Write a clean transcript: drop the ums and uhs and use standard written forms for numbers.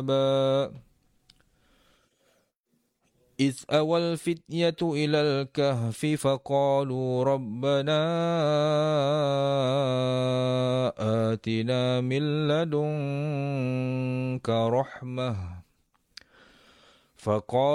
إذ أوى الفتية إلى الكهف فقالوا ربنا آتنا من لدنك رحمة